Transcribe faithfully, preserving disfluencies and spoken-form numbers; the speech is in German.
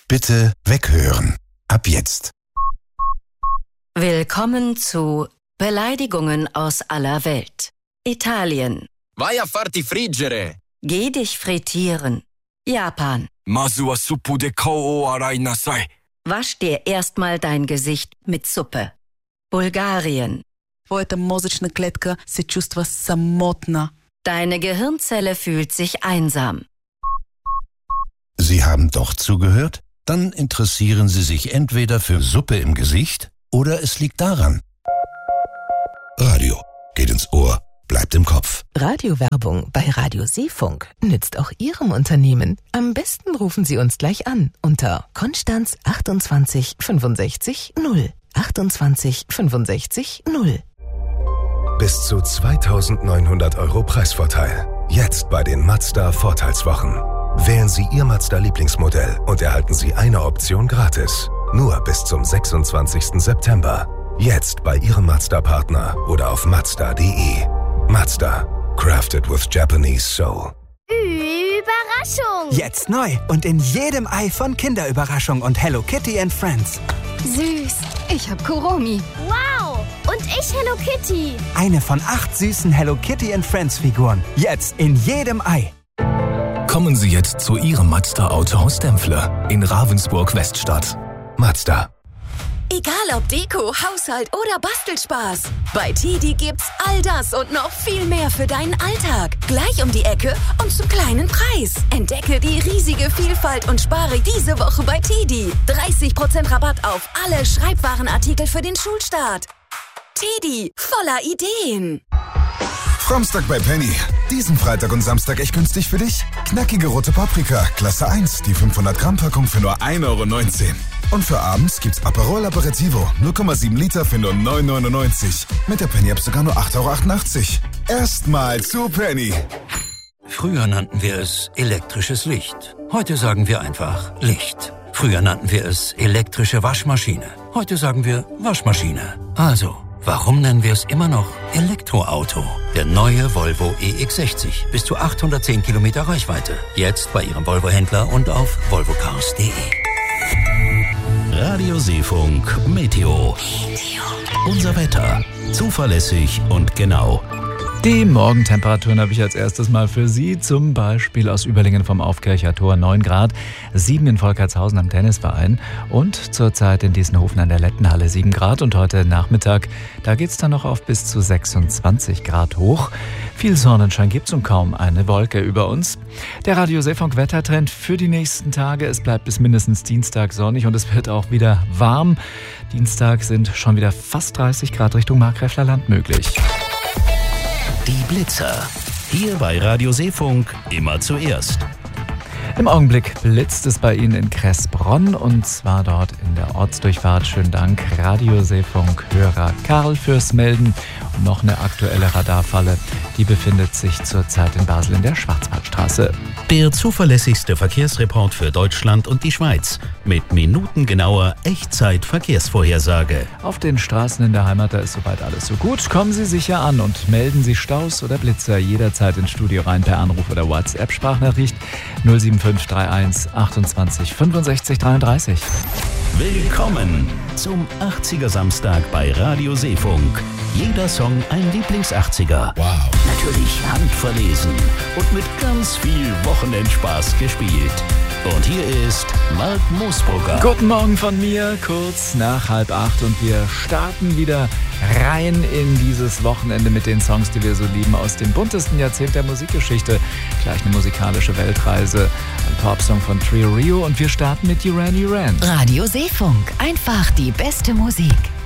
Bitte weghören. Ab jetzt. Willkommen zu Beleidigungen aus aller Welt. Italien. Vai a farti friggere. Geh dich frittieren. Japan. Mazu wa suppu de kao o arai nasai. Wasch dir erstmal dein Gesicht mit Suppe. Bulgarien. Твоята мозъчна клетка се чувства самотна. Deine Gehirnzelle fühlt sich einsam. Sie haben doch zugehört? Dann interessieren Sie sich entweder für Suppe im Gesicht oder es liegt daran. Radio geht ins Ohr, bleibt im Kopf. Radiowerbung bei Radio Seefunk nützt auch Ihrem Unternehmen. Am besten rufen Sie uns gleich an unter Konstanz achtundzwanzig fünfundsechzig null. achtundzwanzig fünfundsechzig null. Bis zu zweitausendneunhundert Euro Preisvorteil. Jetzt bei den Mazda Vorteilswochen. Wählen Sie Ihr Mazda-Lieblingsmodell und erhalten Sie eine Option gratis. Nur bis zum sechsundzwanzigsten September. Jetzt bei Ihrem Mazda-Partner oder auf mazda punkt de. Mazda. Crafted with Japanese Soul. Überraschung! Jetzt neu und in jedem Ei von Kinderüberraschung und Hello Kitty and Friends. Süß. Ich hab Kuromi. Wow. Und ich Hello Kitty. Eine von acht süßen Hello Kitty and Friends Figuren. Jetzt in jedem Ei. Kommen Sie jetzt zu Ihrem Mazda Autohaus Dempfle in Ravensburg-Weststadt. Mazda. Egal ob Deko, Haushalt oder Bastelspaß. Bei Tidi gibt's all das und noch viel mehr für deinen Alltag. Gleich um die Ecke und zum kleinen Preis. Entdecke die riesige Vielfalt und spare diese Woche bei Tidi. dreißig Prozent Rabatt auf alle Schreibwarenartikel für den Schulstart. Tidi, voller Ideen. Samstag bei Penny. Diesen Freitag und Samstag echt günstig für dich? Knackige rote Paprika, Klasse eins, die fünfhundert Gramm Packung für nur ein Euro neunzehn. Und für abends gibt's Aperol Aperitivo, null Komma sieben Liter für nur neun Euro neunundneunzig. Mit der Penny-App sogar nur acht Euro achtundachtzig. Erstmal zu Penny. Früher nannten wir es elektrisches Licht. Heute sagen wir einfach Licht. Früher nannten wir es elektrische Waschmaschine. Heute sagen wir Waschmaschine. Also, warum nennen wir es immer noch Elektroauto? Der neue Volvo E X sechzig. Bis zu achthundertzehn Kilometer Reichweite. Jetzt bei Ihrem Volvo-Händler und auf volvo cars punkt de. Radio Seefunk Meteo. Unser Wetter. Zuverlässig und genau. Die Morgentemperaturen habe ich als erstes mal für Sie. Zum Beispiel aus Überlingen vom Aufkircher Tor neun Grad, sieben in Volkertshausen am Tennisverein und zurzeit in Diessenhofen an der Lettenhalle sieben Grad. Und heute Nachmittag, da geht es dann noch auf bis zu sechsundzwanzig Grad hoch. Viel Sonnenschein gibt es und kaum eine Wolke über uns. Der Radio Seefunk Wettertrend für die nächsten Tage. Es bleibt bis mindestens Dienstag sonnig und es wird auch wieder warm. Dienstag sind schon wieder fast dreißig Grad Richtung Markgräfler Land möglich. Die Blitzer. Hier bei Radio Seefunk immer zuerst. Im Augenblick blitzt es bei Ihnen in Kressbronn und zwar dort in der Ortsdurchfahrt. Schönen Dank, Radio Seefunk-Hörer Karl fürs Melden. Und noch eine aktuelle Radarfalle, die befindet sich zurzeit in Basel in der Schwarzwaldstraße. Der zuverlässigste Verkehrsreport für Deutschland und die Schweiz mit minutengenauer Echtzeit-Verkehrsvorhersage. Auf den Straßen in der Heimat, da ist soweit alles so gut. Kommen Sie sicher an und melden Sie Staus oder Blitzer jederzeit ins Studio rein per Anruf oder WhatsApp-Sprachnachricht null sieben fünf drei eins achtundzwanzig fünfundsechzig dreiunddreißig. Willkommen zum achtziger Samstag bei Radio Seefunk. Jeder Song ein Lieblings-achtziger. Wow. Natürlich handverlesen und mit ganz viel Wochenendspaß gespielt. Und hier ist Mark Moosbrugger. Guten Morgen von mir, kurz nach halb acht und wir starten wieder rein in dieses Wochenende mit den Songs, die wir so lieben, aus dem buntesten Jahrzehnt der Musikgeschichte. Gleich eine musikalische Weltreise, ein Popsong von Trio Rio und wir starten mit Duran Duran. Radio Seefunk, einfach die beste Musik.